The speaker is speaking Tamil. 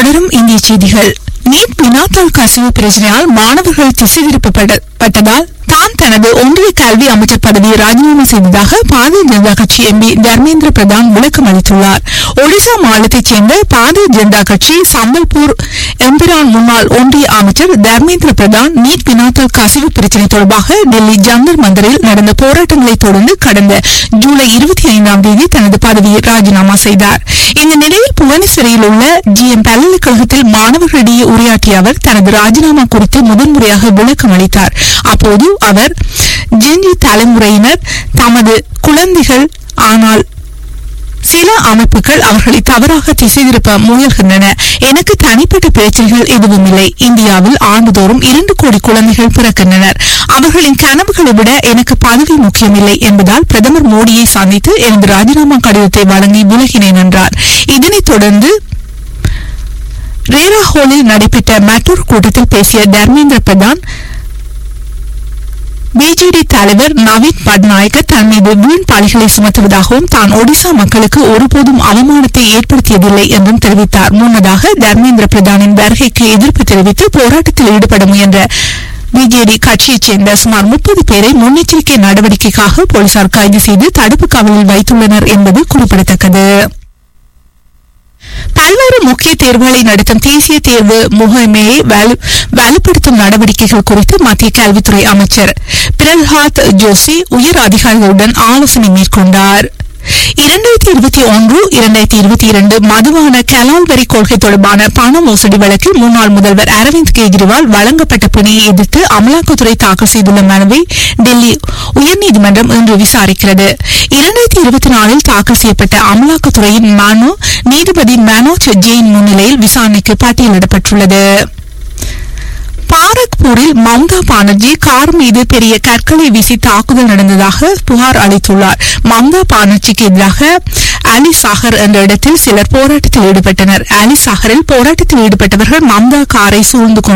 தொடரும் இந்திய செய்திகள். நீட் வினாத்தாள் கசிவு பிரச்சனையால் மாணவர்கள் திசை திருப்பப்பட்டதால் தான் தனது ஒன்றிய கல்வி அமைச்சர் பதவியை ராஜினாமா செய்ததாக பாரதிய ஜனதா கட்சி எம்பி தர்மேந்திர பிரதான் விளக்கம் அளித்துள்ளார். ஒடிசா மாநிலத்தைச் சேர்ந்த பாரதிய ஜனதா கட்சி சம்பல்பூர் எம்பிரான் முன்னாள் ஒன்றிய அமைச்சர் தர்மேந்திர பிரதான் நீட் வினாத்தாள் கசிவு பிரச்சினை தொடர்பாக டெல்லி ஜந்தர் மந்தரில் நடந்த போராட்டங்களை தொடர்ந்து கடந்த ஜூலை 25ஆம் தேதி தனது பதவியை ராஜினாமா செய்தார். இந்த நிலையில் புவனேஸ்வரியில் உள்ள GM பல்கலைக்கழகத்தில் மாணவர்களிடையே உரையாற்றிய அவர் தனது ராஜினாமா குறித்து முதன்முறையாக விளக்கம் அளித்தார். அப்போது அவர் ஜென்ஜி தலைமுறையினர் தமது குழந்தைகள், ஆனால் சில அமைப்புகள் அவர்களை தவறாக திசை திருப்ப முயல்கின்றன. எனக்கு தனிப்பட்ட பிரச்சனைகள் எதுவும் இல்லை. இந்தியாவில் ஆண்டுதோறும் 2 கோடி குழந்தைகள் பிறக்கின்றனர். அவர்களின் கனவுகளை விட எனக்கு பதவி முக்கியமில்லை என்பதால் பிரதமர் மோடியை சந்தித்து எனது ராஜினாமா கடிதத்தை வழங்கி விலகினேன் என்றார். இதனைத் தொடர்ந்து ரேரா ஹாலில் நடைபெற்ற மற்றொரு கூட்டத்தில் பேசிய தர்மேந்திர பிரதான், பிஜேடி தலைவர் நவீன் பட்நாயக் தன் மீது வீண் பழிகளை சுமத்துவதாகவும் தான் ஒடிசா மக்களுக்கு ஒருபோதும் அவமானத்தை ஏற்படுத்தியதில்லை என்றும் தெரிவித்தார். முன்னதாக தர்மேந்திர பிரதானின் வருகைக்கு எதிர்ப்பு தெரிவித்து போராட்டத்தில் ஈடுபட முயன்ற பிஜேடி கட்சியைச் சேர்ந்த சுமார் 30 பேரை முன்னெச்சரிக்கை நடவடிக்கைக்காக போலீசார் கைது செய்து தடுப்பு காவலில் வைத்துள்ளனர் என்பது குறிப்பிடத்தக்கது. பல்வேறு முக்கிய தேர்வுகளை நடத்தும் தேசிய தேர்வு முகமையை வலுப்படுத்தும் நடவடிக்கைகள் குறித்து மத்திய கல்வித்துறை அமைச்சர் பிரல்ஹாத் ஜோஷி உயர் அதிகாரிகளுடன் ஆலோசனை மேற்கொண்டார். 2021-2022 மதுவான கலால் வரி கொள்கை தொடர்பான பண மோசடி வழக்கில் முன்னாள் முதல்வர் அரவிந்த் கெஜ்ரிவால் வழங்கப்பட்ட பிணையை எதிர்த்து அமலாக்கத்துறை தாக்கல் செய்துள்ள மனுவை டெல்லி உயர்நீதிமன்றம் இன்று விசாரிக்கிறது. 2024 தாக்கல் செய்யப்பட்ட அமலாக்கத்துறையின் மனு நீதிபதி மனோஜ் ஜெயின் முன்னிலையில் விசாரணைக்கு பட்டியலிடப்பட்டுள்ளது. பாரக்பூரில் மம்தா பானர்ஜி கார் மீது பெரிய கற்களை வீசி தாக்குதல் நடந்ததாக புகார் அளித்துள்ளார். மம்தா பானர்ஜிக்கு எதிராக அலி சாகர் என்ற இடத்தில் சிலர் போராட்டத்தில் ஈடுபட்டனர். அலி சாகரில் போராட்டத்தில் ஈடுபட்டவர்கள் மம்தா காரை சூழ்ந்து